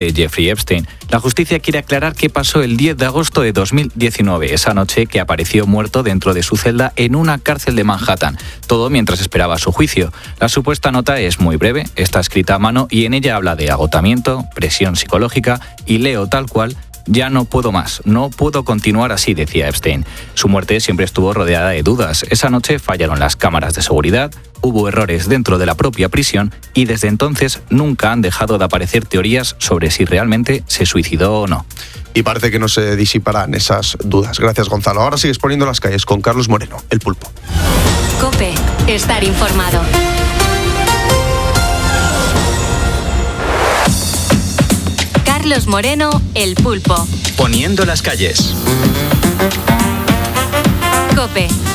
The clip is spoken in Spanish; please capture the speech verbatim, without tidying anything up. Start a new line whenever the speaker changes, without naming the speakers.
Jeffrey Epstein. La justicia quiere aclarar qué pasó el diez de agosto de dos mil diecinueve, esa noche que apareció muerto dentro de su celda en una cárcel de Manhattan, todo mientras esperaba su juicio. La supuesta nota es muy breve, está escrita a mano y en ella habla de agotamiento, presión psicológica y leo tal cual: ya no puedo más, no puedo continuar así, decía Epstein. Su muerte siempre estuvo rodeada de dudas. Esa noche fallaron las cámaras de seguridad, hubo errores dentro de la propia prisión y desde entonces nunca han dejado de aparecer teorías sobre si realmente se suicidó o no.
Y parece que no se disiparán esas dudas. Gracias, Gonzalo. Ahora sigues poniendo las calles con Carlos Moreno, El Pulpo.
COPE, estar informado. Carlos Moreno, El Pulpo.
Poniendo las calles.
COPE.